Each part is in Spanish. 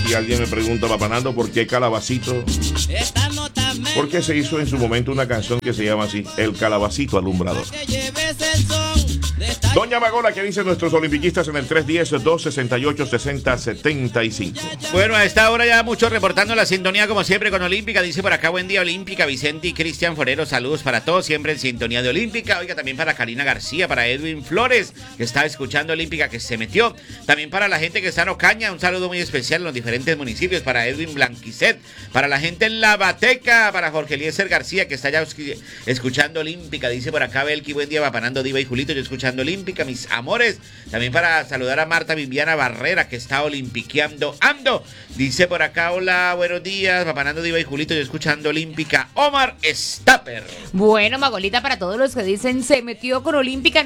Si alguien me pregunta, Papanando, ¿por qué Calabacito? Porque se hizo en su momento una canción que se llama así, El Calabacito Alumbrador. Doña Magola, ¿qué dicen nuestros olimpiquistas en el 310-268-6075? Bueno, a esta hora ya muchos reportando la sintonía como siempre con Olímpica. Dice por acá, buen día Olímpica, Vicente y Cristian Forero, saludos para todos, siempre en sintonía de Olímpica. Oiga, también para Karina García, para Edwin Flores, que está escuchando Olímpica, que se metió. También para la gente que está en Ocaña, un saludo muy especial en los diferentes municipios, para Edwin Blanquicet, para la gente en La Bateca, para Jorge Eliezer García, que está ya escuchando Olímpica. Dice por acá, Belki, buen día, Papanando, Diva y Julito, yo escuchando Olímpica, mis amores. También para saludar a Marta Viviana Barrera, que está olimpiqueando ando. Dice por acá, hola, buenos días, Papanando, Diva y Julito, yo escuchando Olímpica. Omar Stapper. Bueno, Magolita, para todos los que dicen se metió con Olímpica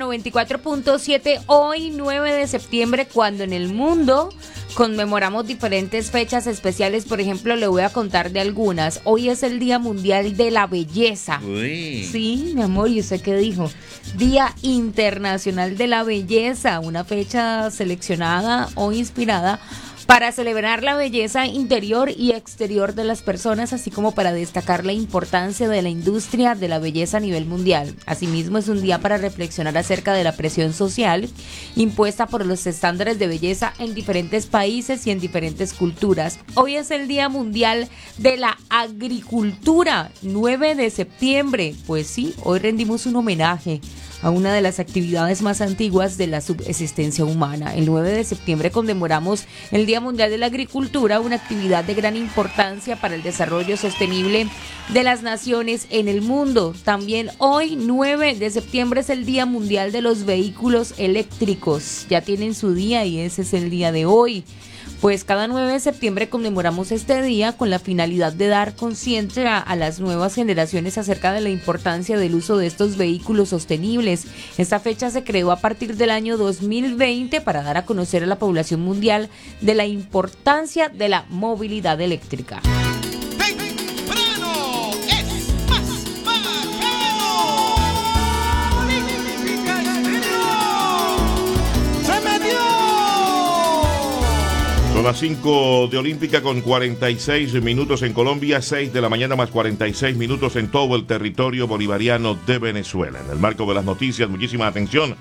94.7 hoy 9 de septiembre, cuando en el mundo conmemoramos diferentes fechas especiales. Por ejemplo, le voy a contar de algunas. Hoy es el Día Mundial de la Belleza. Uy. Sí, mi amor, ¿y usted qué dijo? Día Internacional de la Belleza, una fecha seleccionada o inspirada para celebrar la belleza interior y exterior de las personas, así como para destacar la importancia de la industria de la belleza a nivel mundial. Asimismo, es un día para reflexionar acerca de la presión social impuesta por los estándares de belleza en diferentes países y en diferentes culturas. Hoy es el Día Mundial de la Agricultura, 9 de septiembre. Pues sí, hoy rendimos un homenaje a una de las actividades más antiguas de la subsistencia humana. El 9 de septiembre conmemoramos el Día Mundial de la Agricultura, una actividad de gran importancia para el desarrollo sostenible de las naciones en el mundo. También hoy, 9 de septiembre, es el Día Mundial de los Vehículos Eléctricos. Ya tienen su día y ese es el día de hoy. Pues cada 9 de septiembre conmemoramos este día con la finalidad de dar conciencia a las nuevas generaciones acerca de la importancia del uso de estos vehículos sostenibles. Esta fecha se creó a partir del año 2020 para dar a conocer a la población mundial de la importancia de la movilidad eléctrica. Son las 5 de Olímpica con 46 minutos en Colombia, 6 de la mañana más 46 minutos en todo el territorio bolivariano de Venezuela. En el marco de las noticias, muchísima atención.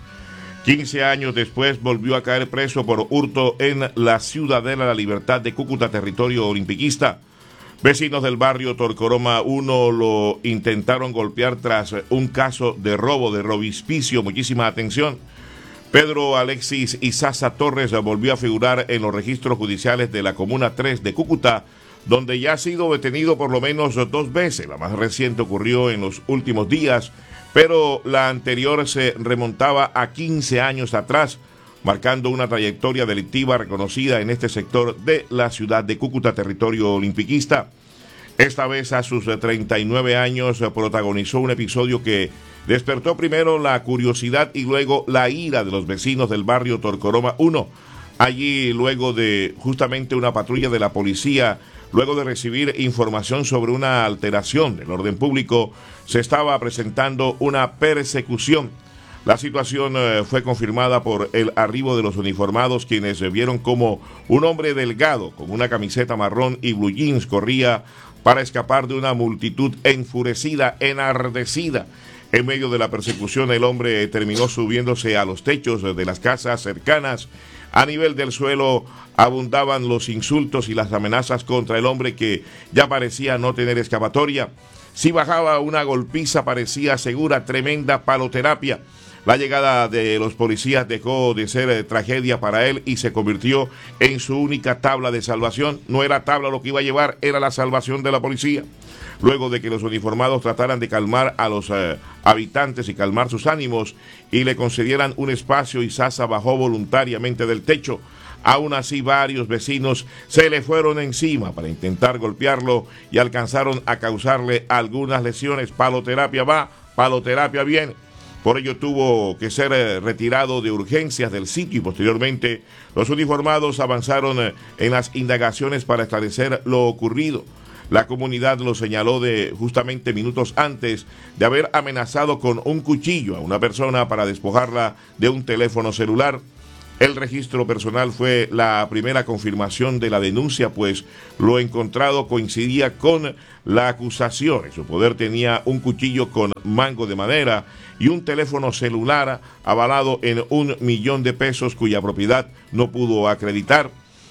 15 años después volvió a caer preso por hurto en la Ciudadela La Libertad de Cúcuta, territorio olimpiquista. Vecinos del barrio Torcoroma 1 lo intentaron golpear tras un caso de robo, de robispicio. Muchísima atención. Pedro Alexis Izaza Torres volvió a figurar en los registros judiciales de la Comuna 3 de Cúcuta, donde ya ha sido detenido por lo menos 2 veces. La más reciente ocurrió en los últimos días, pero la anterior se remontaba a 15 años atrás, marcando una trayectoria delictiva reconocida en este sector de la ciudad de Cúcuta, territorio olimpiquista. Esta vez, a sus 39 años, protagonizó un episodio que despertó primero la curiosidad y luego la ira de los vecinos del barrio Torcoroma 1. Allí, luego de justamente una patrulla de la policía, luego de recibir información sobre una alteración del orden público, se estaba presentando una persecución. La situación fue confirmada por el arribo de los uniformados, quienes vieron como un hombre delgado con una camiseta marrón y blue jeans corría para escapar de una multitud enfurecida, enardecida. En medio de la persecución, el hombre terminó subiéndose a los techos de las casas cercanas. A nivel del suelo abundaban los insultos y las amenazas contra el hombre, que ya parecía no tener escapatoria. Si bajaba una golpiza parecía segura, tremenda paloterapia. La llegada de los policías dejó de ser tragedia para él y se convirtió en su única tabla de salvación. No era tabla lo que iba a llevar, era la salvación de la policía. Luego de que los uniformados trataran de calmar a los habitantes y calmar sus ánimos y le concedieran un espacio, Izaza bajó voluntariamente del techo. Aún así, varios vecinos se le fueron encima para intentar golpearlo y alcanzaron a causarle algunas lesiones. Paloterapia va, paloterapia viene. Por ello tuvo que ser retirado de urgencias del sitio y posteriormente los uniformados avanzaron en las indagaciones para esclarecer lo ocurrido. La comunidad lo señaló de justamente minutos antes de haber amenazado con un cuchillo a una persona para despojarla de un teléfono celular. El registro personal fue la primera confirmación de la denuncia, pues lo encontrado coincidía con la acusación. En su poder tenía un cuchillo con mango de madera y un teléfono celular avalado en $1,000,000 cuya propiedad no pudo acreditar.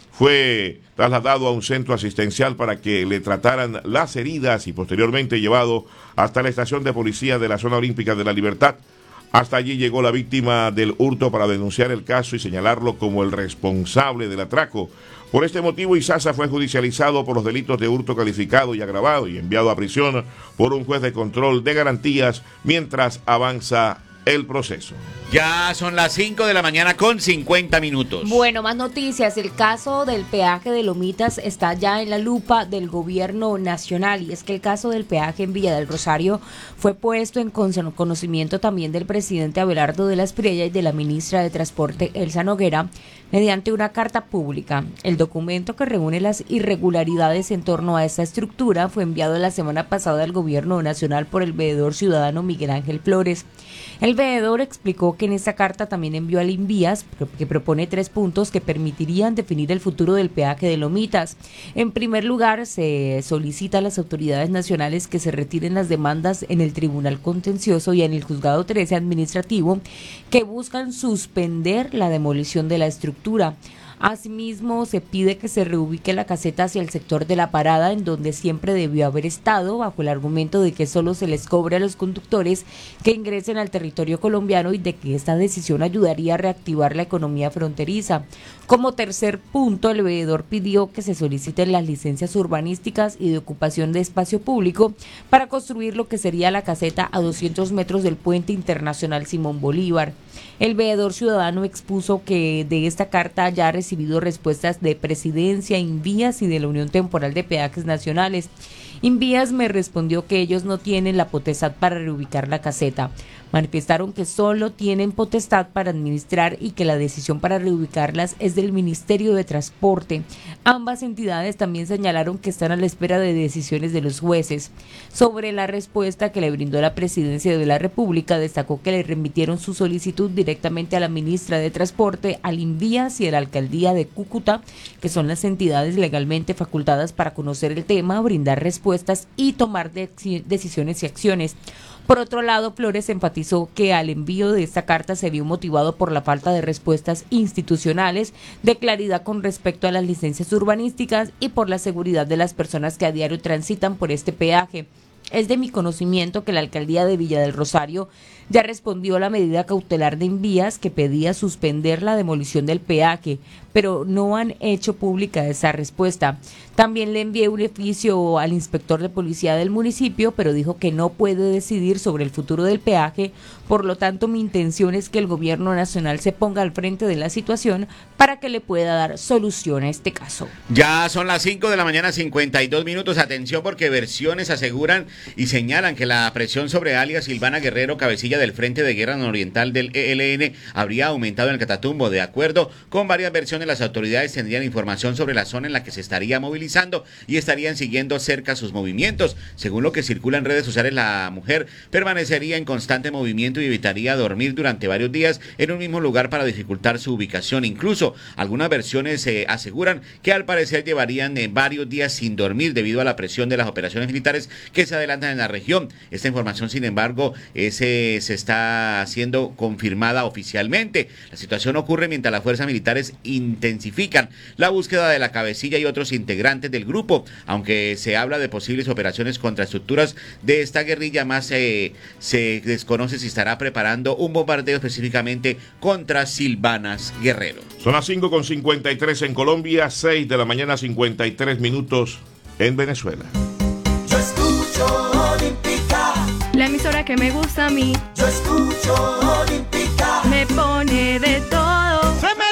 Fue trasladado a un centro asistencial para que le trataran las heridas y posteriormente llevado hasta la estación de policía de la zona olímpica de La Libertad. Hasta allí llegó la víctima del hurto para denunciar el caso y señalarlo como el responsable del atraco. Por este motivo, Izaza fue judicializado por los delitos de hurto calificado y agravado y enviado a prisión por un juez de control de garantías mientras avanza el proceso. Ya son las 5 de la mañana con 50 minutos. Bueno, más noticias. El caso del peaje de Lomitas está ya en la lupa del gobierno nacional. Y es que el caso del peaje en Villa del Rosario fue puesto en conocimiento también del presidente Abelardo de la Espriella y de la ministra de Transporte, Elsa Noguera, mediante una carta pública. El documento que reúne las irregularidades en torno a esta estructura fue enviado la semana pasada al gobierno nacional por el veedor ciudadano Miguel Ángel Flores. El veedor explicó que en esta carta también envió al INVÍAS, que propone 3 puntos que permitirían definir el futuro del peaje de Lomitas. En primer lugar, se solicita a las autoridades nacionales que se retiren las demandas en el Tribunal Contencioso y en el Juzgado 13 Administrativo que buscan suspender la demolición de la estructura. Asimismo, se pide que se reubique la caseta hacia el sector de la parada, en donde siempre debió haber estado, bajo el argumento de que solo se les cobre a los conductores que ingresen al territorio colombiano y de que esta decisión ayudaría a reactivar la economía fronteriza. Como tercer punto, el veedor pidió que se soliciten las licencias urbanísticas y de ocupación de espacio público para construir lo que sería la caseta a 200 metros del puente internacional Simón Bolívar. El veedor ciudadano expuso que de esta carta ya ha recibido respuestas de Presidencia, INVÍAS y de la Unión Temporal de Peajes Nacionales. INVÍAS me respondió que ellos no tienen la potestad para reubicar la caseta. Manifestaron que solo tienen potestad para administrar y que la decisión para reubicarlas es del Ministerio de Transporte. Ambas entidades también señalaron que están a la espera de decisiones de los jueces. Sobre la respuesta que le brindó la Presidencia de la República, destacó que le remitieron su solicitud directamente a la ministra de Transporte, al INVÍAS y a la Alcaldía de Cúcuta, que son las entidades legalmente facultadas para conocer el tema, brindar respuestas y tomar decisiones y acciones. Por otro lado, Flores enfatizó que al envío de esta carta se vio motivado por la falta de respuestas institucionales, de claridad con respecto a las licencias urbanísticas y por la seguridad de las personas que a diario transitan por este peaje. Es de mi conocimiento que la alcaldía de Villa del Rosario ya respondió a la medida cautelar de INVÍAS que pedía suspender la demolición del peaje, pero no han hecho pública esa respuesta. También le envié un oficio al inspector de policía del municipio, pero dijo que no puede decidir sobre el futuro del peaje. Por lo tanto, mi intención es que el gobierno nacional se ponga al frente de la situación para que le pueda dar solución a este caso. Ya son las 5 de la mañana, 52 minutos. Atención, porque versiones aseguran y señalan que la presión sobre alias Silvana Guerrero, cabecilla del Frente de Guerra Nororiental del ELN, habría aumentado en el Catatumbo. De acuerdo con varias versiones, las autoridades tendrían información sobre la zona en la que se estaría movilizando y estarían siguiendo cerca sus movimientos. Según lo que circula en redes sociales, la mujer permanecería en constante movimiento y evitaría dormir durante varios días en un mismo lugar para dificultar su ubicación. Incluso algunas versiones aseguran que al parecer llevarían varios días sin dormir debido a la presión de las operaciones militares que se adelantan en la región. Esta información, sin embargo, se está siendo confirmada oficialmente. La situación ocurre mientras las fuerzas militares intensifican la búsqueda de la cabecilla y otros integrantes del grupo, aunque se habla de posibles operaciones contra estructuras de esta guerrilla. Más se desconoce si estará preparando un bombardeo específicamente contra Silvanas Guerrero. Son las 5:53 en Colombia, 6 de la mañana 53 minutos en Venezuela. Yo escucho Olímpica, la emisora que me gusta a mí. yo escucho Olímpica, Me pone de todo. ¡Se me